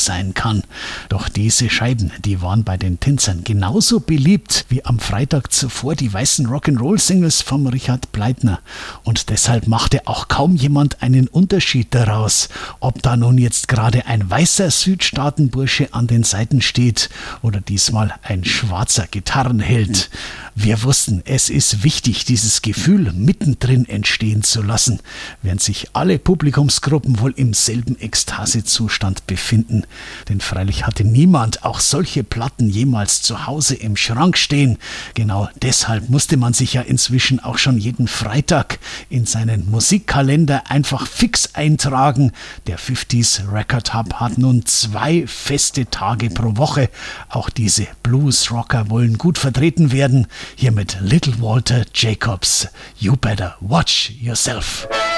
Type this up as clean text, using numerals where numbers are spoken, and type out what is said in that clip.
sein kann. Doch diese Scheiben, die waren bei den Tänzern genauso beliebt wie am Freitag zuvor die weißen Rock'n'Roll-Singles vom Richard Bleitner. Und deshalb machte auch kaum jemand einen Unterschied daraus, ob da nun jetzt gerade ein weißer Südstaatenbursche an den Seiten steht oder diesmal ein schwarzer Gitarrenheld. Wir wussten, es ist wichtig, dieses Gefühl mittendrin entstehen zu lassen, während sich alle Publikumsgruppen wohl im selben Ekstasezustand befinden. Denn freilich hatte niemand auch solche Platten jemals zu Hause im Schrank stehen. Genau deshalb musste man sich ja inzwischen auch schon jeden Freitag in seinen Musikkalender einfach fix eintragen. Der 50s Record Hub hat nun 2 feste Tage pro Woche. Auch diese Blues-Rocker wollen gut vertreten werden. Hier mit Little Walter Jacobs. You better watch yourself.